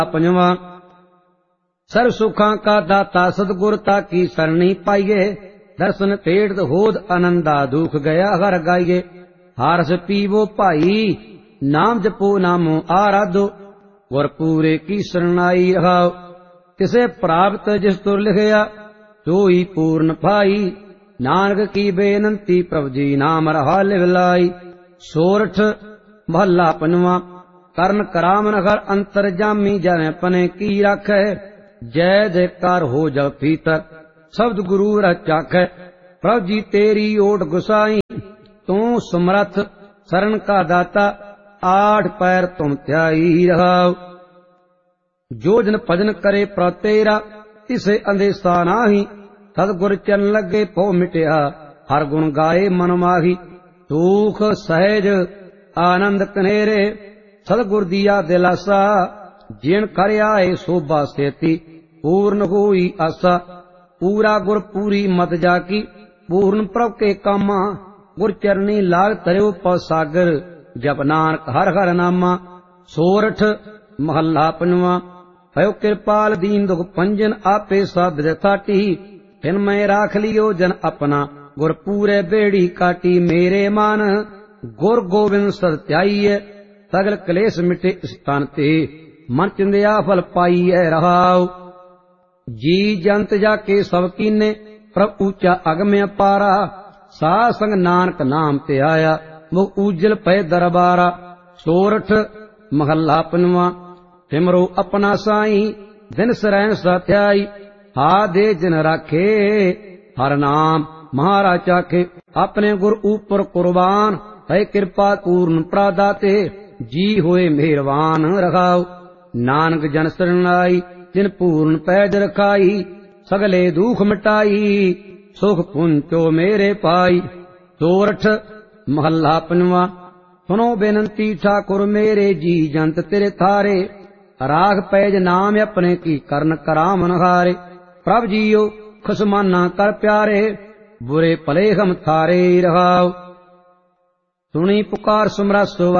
पंजवा। सर्व सुखां का दाता सतगुर ताकी सरणी पाइये, दर्शन पेट होद आनंदा दुख गया हर गाइये। हारस पीवो भाई नाम जपो नामो आराधो, गुर पूरे की शरणाई रहाओ। किसे प्राप्त जिस तुर लिखया सोई पूर्ण पाई, नानक की बेनंती प्रभु जी नाम रहा लिवलाई। सोरठ महला पंजवा। करन करामन हर अंतर जामी जन पने की राखै, जय जयकार हो जग भीतर शब्द गुरु रचाखै। प्रभु जी तेरी ओट गुसाई तू समरथ, शरण का दाता आठ पैर तुम त्याई रहाओ। जो जन भजन करे प्रभु तेरा तिसे अंदेशा नाही, सतगुर चरण लगे पौ मिटया हर गुण गाए मन माही। सुख सहज आनंद कनेरे सतगुर दिया दिलासा, जिन कर आए शोभा सेती पूर्ण हुई आशा। पूरा गुर पूरी मत जाकी पूर्ण प्रभ के कामा, गुर चरणी लाग तरयो पौ सागर जप नानक हर हर नामा। सोरठ महला पंजवा। भयो कृपाल दीन दुख पंजन आपे साध जथाटी, इनमें राख लियो जन अपना गुर पूरे बेड़ी काटी। मेरे मान गुर गोविंद सत्याई, सगल कलेश मिटे स्थान ते मन चिंदया फल पाइए रहाओ। जी जंत जाके सब कीने प्रभ ऊंचा अगम्य पारा, साध संग नानक नाम ते आया मुख उज्जल पै दरबारा। सोरठ महला पंजवा। सिमरो अपना साई दिन सरैन सत्याई, हा दे जिन राखे हर नाम महाराज चाखे। अपने गुर ऊपर कुर्बान है कृपा पूर्ण प्रदाते, जी होए मेहरबान रखाओ। नानक जन शरणाई जिन पूर्ण पैज रखाई, सगले दुख मिटाई सुख पुंचो मेरे पाई। सोरठ महला पंजवा। सुनो बेनंती ठाकुर मेरे जी जंत तेरे थारे, राग पैज नाम अपने की करन करामन हारे। प्रभ जियो खसमाना कर प्यारे, बुरे भले हम थारे रहाओ। सुनी पुकार सुमरा